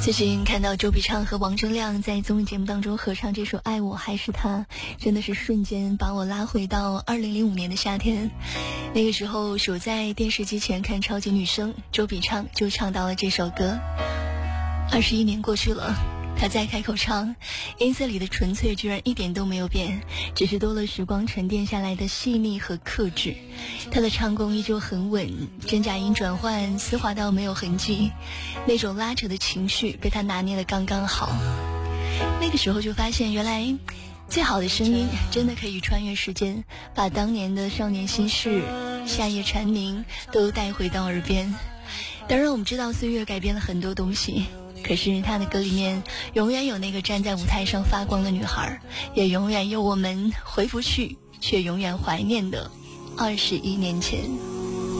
最近看到周笔畅和王铮亮在综艺节目当中合唱这首《爱我还是他》，真的是瞬间把我拉回到2005年的夏天。那个时候守在电视机前看超级女声，周笔畅就唱到了这首歌。21年过去了，他再开口唱，音色里的纯粹居然一点都没有变，只是多了时光沉淀下来的细腻和克制。他的唱功依旧很稳，真假音转换丝滑到没有痕迹，那种拉扯的情绪被他拿捏得刚刚好。那个时候就发现，原来最好的声音真的可以穿越时间，把当年的少年心事、夏夜蝉鸣都带回到耳边。当然我们知道岁月改变了很多东西，可是他的歌里面永远有那个站在舞台上发光的女孩，也永远有我们回不去却永远怀念的21年前。